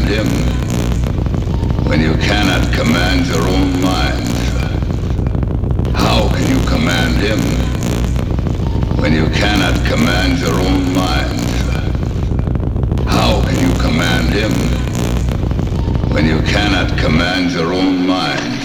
him when you cannot command your own mind? How can you command him when you cannot command your own mind? How can you command him when you cannot command your own mind?